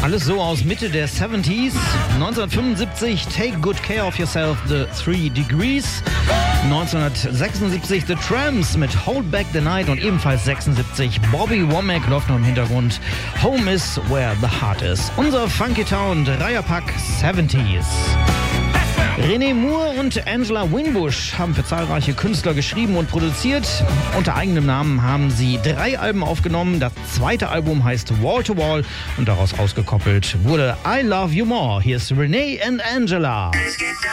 Alles so aus Mitte der 70s. 1975 Take Good Care of Yourself, The 3 Degrees. 1976 The Tramps mit Hold Back the Night und ebenfalls 76 Bobby Womack läuft noch im Hintergrund. Home is where the heart is. Unser Funky Town Dreierpack 70s. René Moore und Angela Winbush haben für zahlreiche Künstler geschrieben und produziert. Unter eigenem Namen haben sie 3 Alben aufgenommen. Das zweite Album heißt Wall to Wall und daraus ausgekoppelt wurde I Love You More. Hier ist René and Angela.